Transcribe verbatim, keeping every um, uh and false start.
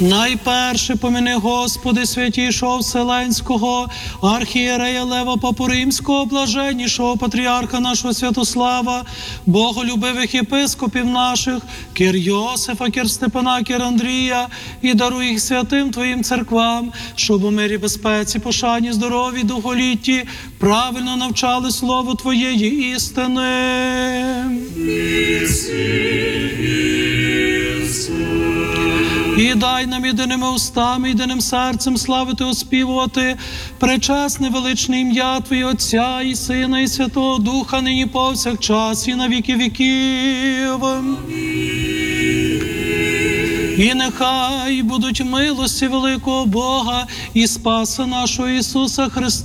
Найперше поміни, Господи, святішого Вселенського, архієрея Лева Папу Римського, блаженнішого патріарха нашого Святослава, боголюбивих єпископів наших, Кир Йосифа, Кир Степана, Кир Андрія, і даруй їх святим Твоїм церквам, щоб у мирі, безпеці, пошані, здорові, довголітті правильно навчали слово Твоєї істини. І дай нам єдиними устами, єдиним серцем славити, оспівувати пречесне величне ім'я Твоє, Отця і Сина, і Святого Духа, нині повсякчас, і на віки віків. І нехай будуть милості великого Бога і Спаса нашого Ісуса Христа,